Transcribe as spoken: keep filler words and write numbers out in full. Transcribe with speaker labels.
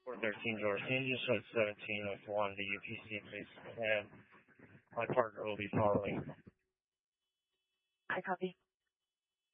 Speaker 1: four thirteen George. Can you just show seventeen with one to U P C, please? And my partner will be following.
Speaker 2: I copy.